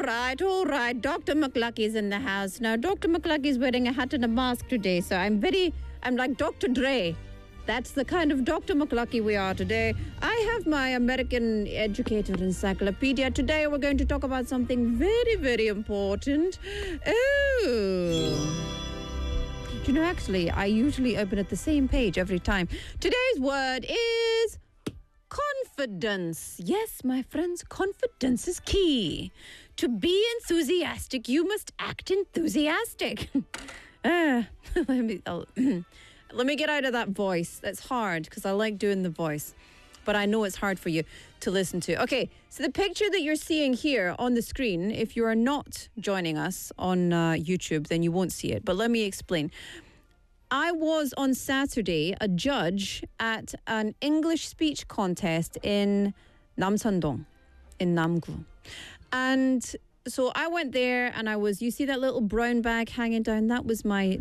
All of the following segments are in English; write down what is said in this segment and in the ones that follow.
all right. Dr. McLucky's in the house. Now, Dr. McLucky's wearing a hat and a mask today, so I'm like Dr. Dre. That's the kind of Dr. McLucky we are today. I have my American Educator Encyclopedia. Today we're going to talk about something very, very important. You know, actually, I usually open at the same page every time. Today's word is confidence. Yes, my friends, confidence is key. To be enthusiastic, you must act enthusiastic. Let me get out of that voice. That's hard because I like doing the voice. But I know it's hard for you to listen to. Okay, so the picture that you're seeing here on the screen, if you are not joining us on YouTube, then you won't see it. But let me explain. I was on Saturday a judge at an English speech contest in Namsan-dong, in Namgu. And so I went there and you see that little brown bag hanging down? That was my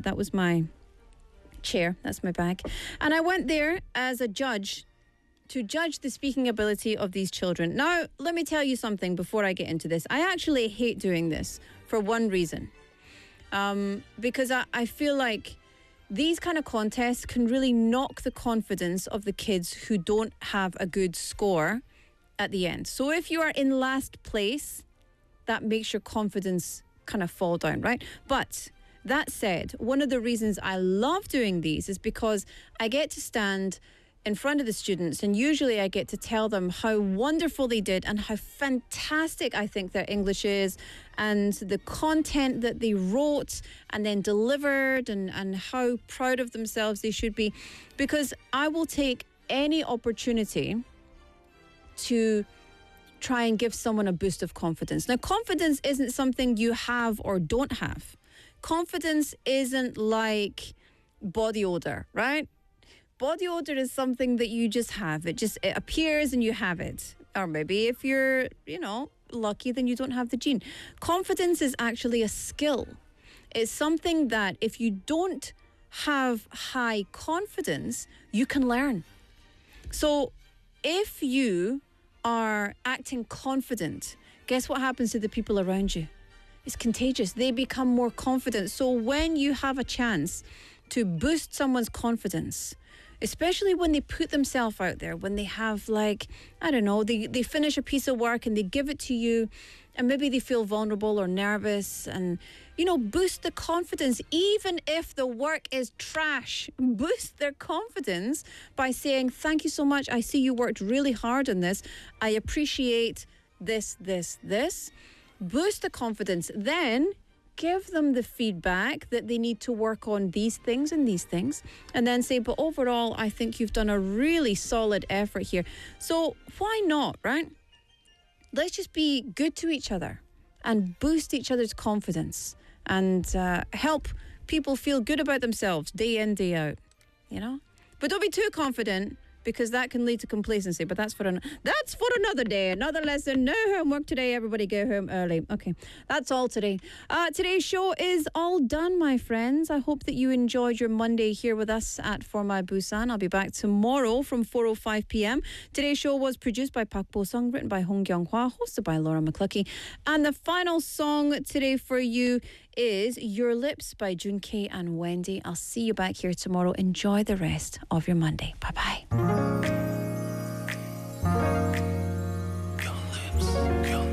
chair. That's my bag. And I went there as a judge to judge the speaking ability of these children. Now, let me tell you something before I get into this. I actually hate doing this for one reason. Because I feel like these kind of contests can really knock the confidence of the kids who don't have a good score at the end. So if you are in last place, that makes your confidence kind of fall down, right? But that said, one of the reasons I love doing these is because I get to stand in front of the students and usually I get to tell them how wonderful they did and how fantastic I think their English is and the content that they wrote and then delivered and how proud of themselves they should be, because I will take any opportunity to try and give someone a boost of confidence. Now, confidence isn't something you have or don't have. Confidence isn't like body odor, right? Body odor is something that you just have. It appears and you have it. Or maybe if you're, lucky, then you don't have the gene. Confidence is actually a skill. It's something that if you don't have high confidence, you can learn. So if you are acting confident, guess what happens to the people around you? It's contagious. They become more confident. So when you have a chance to boost someone's confidence, especially when they put themselves out there, when they have they finish a piece of work and they give it to you and maybe they feel vulnerable or nervous and, boost the confidence. Even if the work is trash, boost their confidence by saying, thank you so much. I see you worked really hard on this. I appreciate this. Boost the confidence. Then give them the feedback that they need to work on these things and then say, but overall, I think you've done a really solid effort here. So why not, right? Let's just be good to each other and boost each other's confidence and help people feel good about themselves day in, day out, But don't be too confident, because that can lead to complacency. But that's for another day, another lesson. No homework today. Everybody go home early. Okay, that's all today. Today's show is all done, my friends. I hope that you enjoyed your Monday here with us at For My Busan. I'll be back tomorrow from 4:05 p.m. Today's show was produced by Park Bo-sung, written by Hong Kyung-hwa, hosted by Laura McCluckey. And the final song today for you is Your Lips by Jun K and Wendy. I'll see you back here tomorrow. Enjoy the rest of your Monday. Bye-bye.